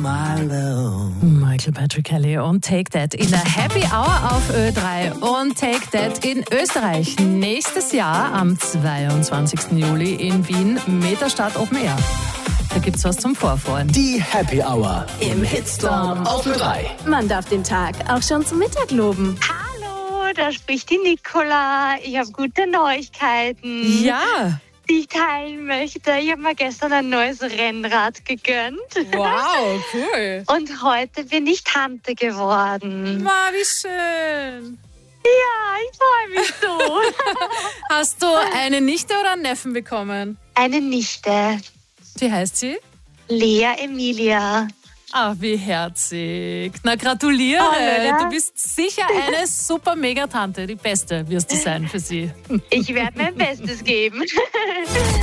my love. Michael Patrick Kelly und Take That in der Happy Hour auf Ö3 und Take That in Österreich. Nächstes Jahr am 22. Juli in Wien mit der Stadt Open Air. Da gibt's was zum Vorfreuen. Die Happy Hour im Hitstorm auf Ö3. Man darf den Tag auch schon zum Mittag loben. Hallo, da spricht die Nicola. Ich habe gute Neuigkeiten, Ja. die ich teilen möchte. Ich habe mir gestern ein neues Rennrad gegönnt. Wow, cool. Und heute bin ich Tante geworden. Wow, wie schön. Ja, ich freue mich so. Hast du eine Nichte oder einen Neffen bekommen? Eine Nichte, Wie heißt sie? Lea Emilia. Ach, wie herzig. Na, gratuliere. Toll, oder? Du bist sicher eine super Megatante. Die beste wirst du sein für sie. Ich werde mein Bestes geben.